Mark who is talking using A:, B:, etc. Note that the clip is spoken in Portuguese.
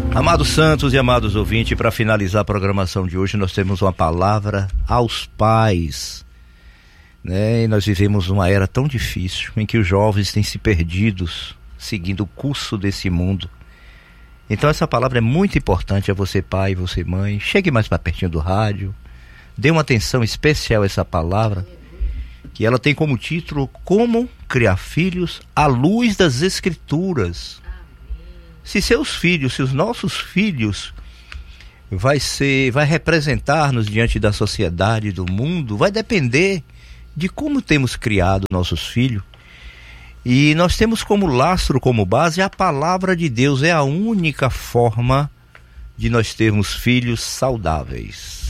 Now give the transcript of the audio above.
A: Amados santos e amados ouvintes, para finalizar a programação de hoje, nós temos uma palavra aos pais, né? E nós vivemos uma era tão difícil, em que os jovens têm se perdidos, seguindo o curso desse mundo. Então essa palavra é muito importante a você pai, você mãe. Chegue mais para pertinho do rádio, dê uma atenção especial a essa palavra, que ela tem como título: Como criar filhos à luz das Escrituras. Se seus filhos, se os nossos filhos vai representar-nos diante da sociedade, do mundo, vai depender de como temos criado nossos filhos. E nós temos como lastro, como base, a palavra de Deus. É a única forma de nós termos filhos saudáveis.